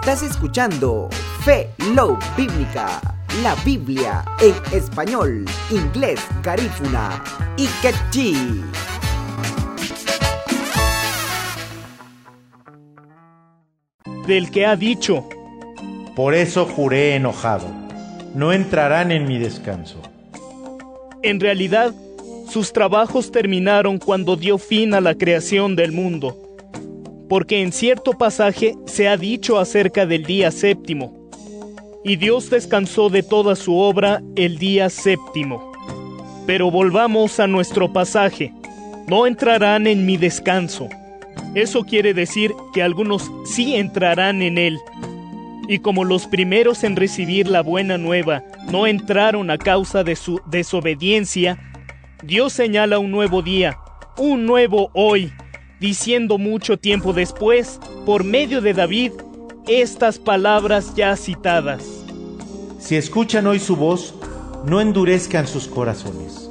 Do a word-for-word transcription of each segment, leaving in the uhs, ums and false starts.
Estás escuchando Fe Love Bíblica, la Biblia en español, inglés, garífuna y quechí. Del que ha dicho: por eso juré enojado, no entrarán en mi descanso. En realidad, sus trabajos terminaron cuando dio fin a la creación del mundo, porque en cierto pasaje se ha dicho acerca del día séptimo, y Dios descansó de toda su obra el día séptimo. Pero volvamos a nuestro pasaje: no entrarán en mi descanso. Eso quiere decir que algunos sí entrarán en él. Y como los primeros en recibir la buena nueva no entraron a causa de su desobediencia, Dios señala un nuevo día, un nuevo hoy, diciendo mucho tiempo después, por medio de David, estas palabras ya citadas: si escuchan hoy su voz, no endurezcan sus corazones.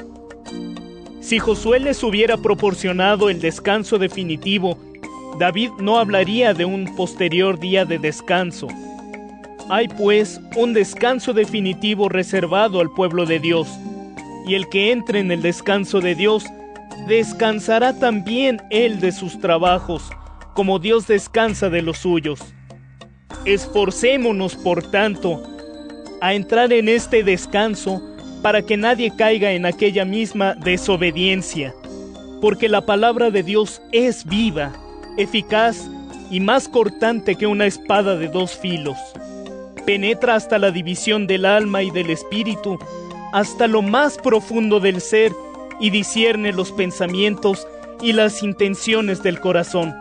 Si Josué les hubiera proporcionado el descanso definitivo, David no hablaría de un posterior día de descanso. Hay pues un descanso definitivo reservado al pueblo de Dios, y el que entre en el descanso de Dios, descansará también él de sus trabajos, como Dios descansa de los suyos. Esforcémonos, por tanto, a entrar en este descanso, para que nadie caiga en aquella misma desobediencia, porque la palabra de Dios es viva, eficaz y más cortante que una espada de dos filos. Penetra hasta la división del alma y del espíritu, hasta lo más profundo del ser, y discierne los pensamientos y las intenciones del corazón.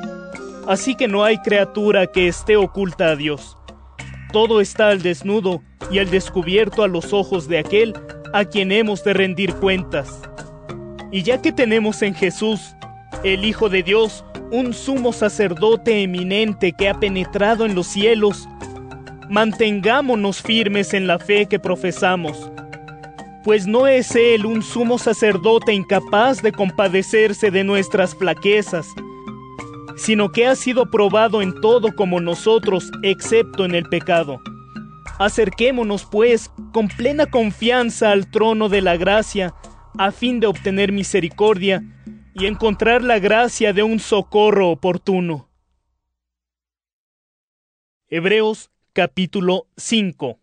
Así que no hay criatura que esté oculta a Dios. Todo está al desnudo y al descubierto a los ojos de aquel a quien hemos de rendir cuentas. Y ya que tenemos en Jesús, el Hijo de Dios, un sumo sacerdote eminente que ha penetrado en los cielos, mantengámonos firmes en la fe que profesamos, pues no es Él un sumo sacerdote incapaz de compadecerse de nuestras flaquezas, sino que ha sido probado en todo como nosotros, excepto en el pecado. Acerquémonos, pues, con plena confianza al trono de la gracia, a fin de obtener misericordia y encontrar la gracia de un socorro oportuno. Hebreos capítulo cinco.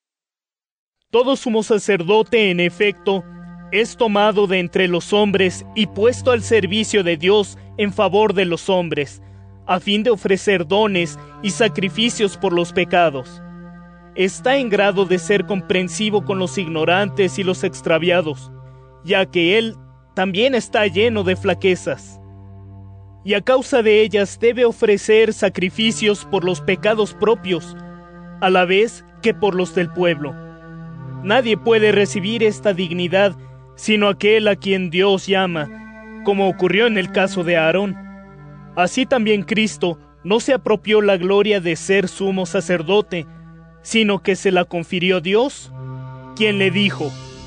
Todo sumo sacerdote, en efecto, es tomado de entre los hombres y puesto al servicio de Dios en favor de los hombres, a fin de ofrecer dones y sacrificios por los pecados. Está en grado de ser comprensivo con los ignorantes y los extraviados, ya que él también está lleno de flaquezas. Y a causa de ellas debe ofrecer sacrificios por los pecados propios, a la vez que por los del pueblo. Nadie puede recibir esta dignidad sino aquel a quien Dios llama, como ocurrió en el caso de Aarón. Así también Cristo no se apropió la gloria de ser sumo sacerdote, sino que se la confirió Dios, quien le dijo: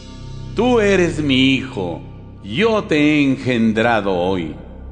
tú eres mi hijo, yo te he engendrado hoy.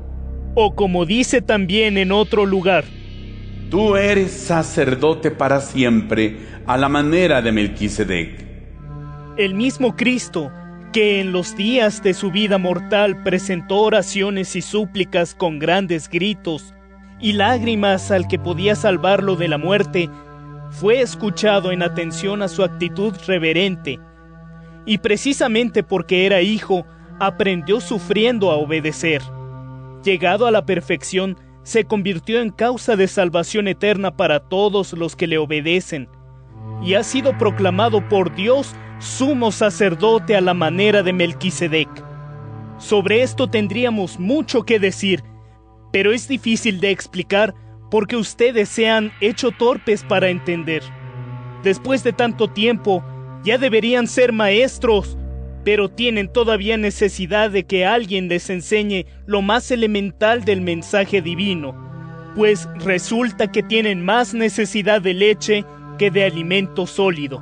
O como dice también en otro lugar: tú eres sacerdote para siempre, a la manera de Melquisedec. El mismo Cristo, que en los días de su vida mortal presentó oraciones y súplicas con grandes gritos y lágrimas al que podía salvarlo de la muerte, fue escuchado en atención a su actitud reverente, y precisamente porque era hijo, aprendió sufriendo a obedecer. Llegado a la perfección, se convirtió en causa de salvación eterna para todos los que le obedecen, y ha sido proclamado por Dios sumo sacerdote a la manera de Melquisedec. Sobre esto tendríamos mucho que decir, pero es difícil de explicar porque ustedes se han hecho torpes para entender. Después de tanto tiempo, ya deberían ser maestros, pero tienen todavía necesidad de que alguien les enseñe lo más elemental del mensaje divino, pues resulta que tienen más necesidad de leche que de alimento sólido.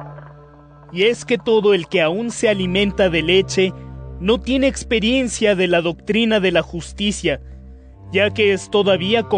Y es que todo el que aún se alimenta de leche no tiene experiencia de la doctrina de la justicia, ya que es todavía